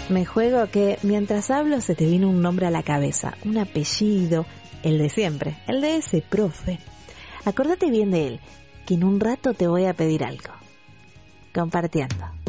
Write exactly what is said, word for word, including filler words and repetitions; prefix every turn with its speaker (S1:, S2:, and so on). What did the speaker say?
S1: Me juego que mientras hablo se te viene un nombre a la cabeza, un apellido, el de siempre, el de ese profe. Acordate bien de él, que en un rato te voy a pedir algo. Compartiendo.